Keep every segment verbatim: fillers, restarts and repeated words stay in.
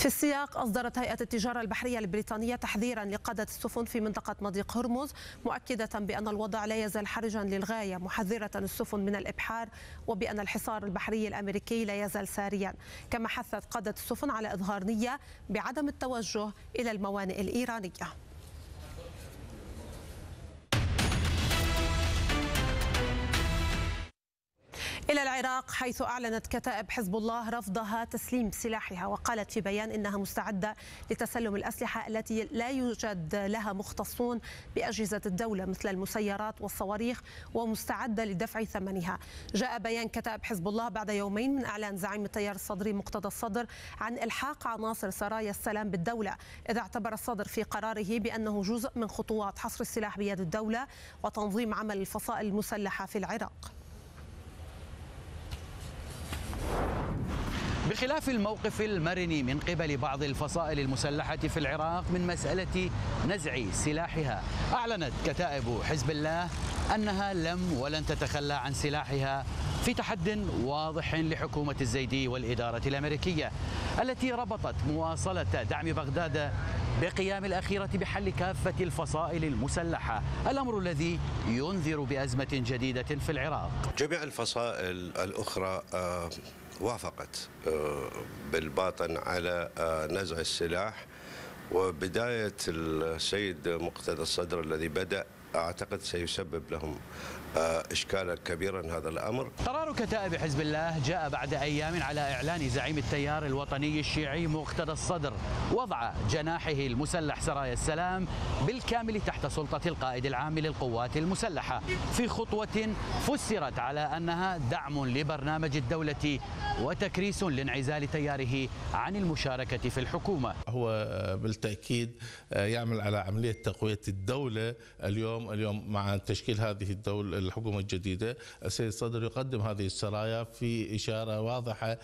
في السياق أصدرت هيئة التجارة البحرية البريطانية تحذيرا لقادة السفن في منطقة مضيق هرمز، مؤكدة بأن الوضع لا يزال حرجا للغاية، محذرة السفن من الإبحار وبأن الحصار البحري الأمريكي لا يزال ساريا. كما حثت قادة السفن على إظهار نية بعدم التوجه إلى الموانئ الإيرانية. إلى العراق، حيث أعلنت كتائب حزب الله رفضها تسليم سلاحها، وقالت في بيان إنها مستعدة لتسلم الأسلحة التي لا يوجد لها مختصون بأجهزة الدولة مثل المسيرات والصواريخ، ومستعدة لدفع ثمنها. جاء بيان كتائب حزب الله بعد يومين من إعلان زعيم التيار الصدري مقتدى الصدر عن إلحاق عناصر سرايا السلام بالدولة، إذا اعتبر الصدر في قراره بأنه جزء من خطوات حصر السلاح بيد الدولة وتنظيم عمل الفصائل المسلحة في العراق. بخلاف الموقف المرن من قبل بعض الفصائل المسلحة في العراق من مسألة نزع سلاحها، أعلنت كتائب حزب الله أنها لم ولن تتخلى عن سلاحها في تحد واضح لحكومة الزيدي والإدارة الأمريكية التي ربطت مواصلة دعم بغداد بقيام الأخيرة بحل كافة الفصائل المسلحة، الأمر الذي ينذر بأزمة جديدة في العراق. جميع الفصائل الأخرى وافقت بالباطن على نزع السلاح، وبداية السيد مقتدى الصدر الذي بدأ أعتقد سيسبب لهم إشكالا كبيرا هذا الأمر. قرار كتائب حزب الله جاء بعد أيام على إعلان زعيم التيار الوطني الشيعي مقتدى الصدر وضع جناحه المسلح سرايا السلام بالكامل تحت سلطة القائد العام للقوات المسلحة، في خطوة فسرت على أنها دعم لبرنامج الدولة وتكريس لانعزال تياره عن المشاركة في الحكومة. هو بالتأكيد يعمل على عملية تقوية الدولة. اليوم اليوم مع تشكيل هذه الدولة الحكومة الجديدة، السيد الصدر يقدم هذه السرايا في إشارة واضحة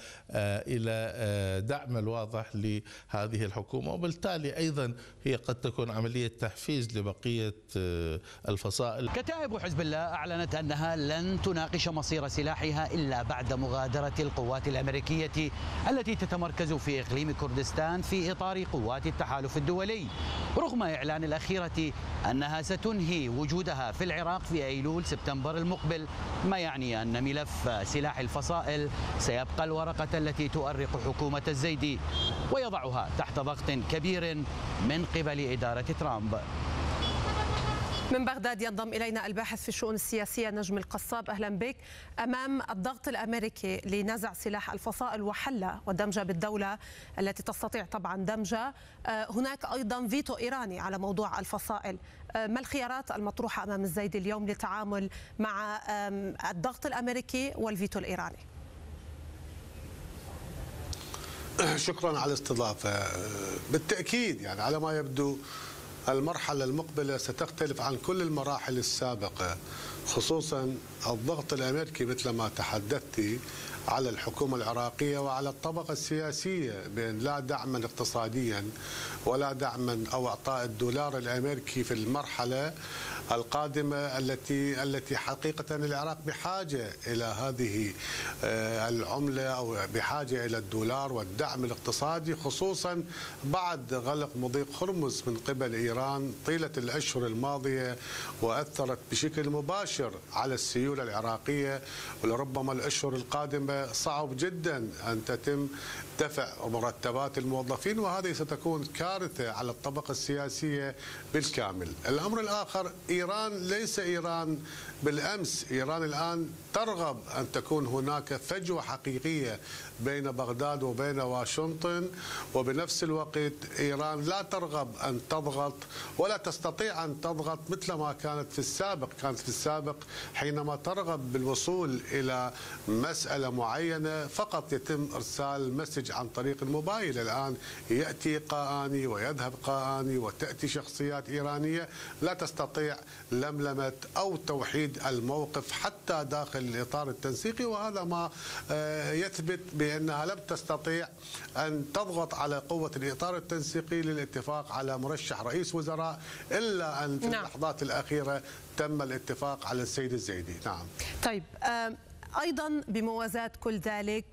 إلى دعم الواضح لهذه الحكومة، وبالتالي أيضا هي قد تكون عملية تحفيز لبقية الفصائل. كتائب حزب الله أعلنت أنها لن تناقش مصير سلاحها إلا بعد مغادرة القوات الأمريكية التي تتمركز في إقليم كردستان في إطار قوات التحالف الدولي، رغم إعلان الأخيرة أنها ستنهي وجودها في العراق في أيلول سبتمبر المقبل، ما يعني أن ملف سلاح الفصائل سيبقى الورقة التي تؤرق حكومة الزيدي ويضعها تحت ضغط كبير من قبل إدارة ترامب. من بغداد ينضم إلينا الباحث في الشؤون السياسية نجم القصاب، أهلا بك. أمام الضغط الأمريكي لنزع سلاح الفصائل وحله ودمجه بالدولة التي تستطيع طبعا دمجه، هناك أيضا فيتو إيراني على موضوع الفصائل. ما الخيارات المطروحة أمام الزيدي اليوم للتعامل مع الضغط الأمريكي والفيتو الإيراني؟ شكرا على الاستضافة. بالتأكيد يعني على ما يبدو المرحلة المقبلة ستختلف عن كل المراحل السابقة، خصوصا الضغط الأمريكي مثل ما تحدثتي على الحكومة العراقية وعلى الطبقة السياسية بأن لا دعما اقتصاديا ولا دعما أو إعطاء الدولار الأمريكي في المرحلة القادمة التي التي حقيقة العراق بحاجة إلى هذه العملة أو بحاجة إلى الدولار والدعم الاقتصادي، خصوصا بعد غلق مضيق هرمز من قبل إيران طيلة الأشهر الماضية، وأثرت بشكل مباشر على السيولة العراقية، ولربما الأشهر القادمة صعب جدا أن تتم دفع مرتبات الموظفين، وهذه ستكون كارثة على الطبقة السياسية بالكامل. الأمر الآخر، إيران ليس إيران بالأمس، إيران الآن ترغب أن تكون هناك فجوة حقيقية بين بغداد وبين واشنطن، وبنفس الوقت إيران لا ترغب أن تضغط ولا تستطيع أن تضغط مثل ما كانت في السابق. كانت في السابق حينما ترغب بالوصول إلى مسألة معينة فقط يتم إرسال مسج عن طريق الموبايل، الآن يأتي قاآني ويذهب قاآني وتأتي شخصيات إيرانية لا تستطيع لملمة أو توحيد الموقف حتى داخل الإطار التنسيقي، وهذا ما يثبت بأنها لم تستطيع أن تضغط على قوة الإطار التنسيقي للاتفاق على مرشح رئيس وزراء، إلا أن في نعم. اللحظات الأخيرة تم الاتفاق على السيد الزيدي. نعم. طيب، أيضا بموازاة كل ذلك